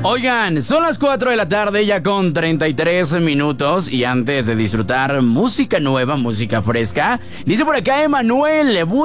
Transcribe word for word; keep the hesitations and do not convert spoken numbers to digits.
Oigan, son las cuatro de la tarde ya con treinta y tres minutos y antes de disfrutar música nueva, música fresca, dice por acá Emanuel,